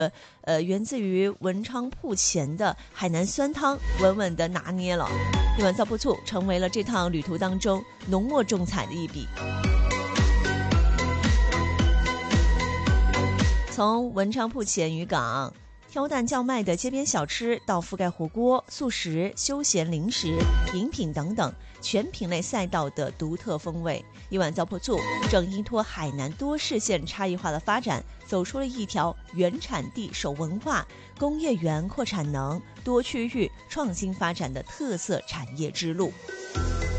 源自于文昌铺前的海南酸汤，稳稳地拿捏了一碗糟粕醋，成为了这趟旅途当中浓墨重彩的一笔。从文昌铺前渔港挑担叫卖的街边小吃，到覆盖火锅、素食、休闲零食、饮品等等全品类赛道的独特风味，一碗糟粕醋正依托海南多市县差异化的发展，走出了一条原产地守文化、工业园扩产能、多区域创新发展的特色产业之路。